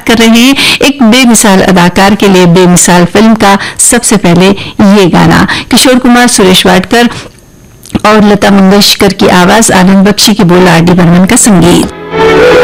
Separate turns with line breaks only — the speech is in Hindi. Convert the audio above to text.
बात कर रहे हैं एक बेमिसाल अदाकार के लिए बेमिसाल फिल्म का सबसे पहले ये गाना। किशोर कुमार, सुरेश वाडकर और लता मंगेशकर की आवाज, आनंद बख्शी की बोला, आर डी बर्मन का संगीत।